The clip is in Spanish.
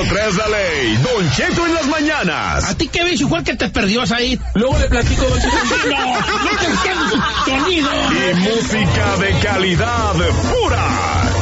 103 La Ley, Don Cheto en las mañanas. ¿A ti qué bicho fue el que te perdió ahí? Luego le platico, Don Cheto. No te entiendo sonido. Y música de calidad pura.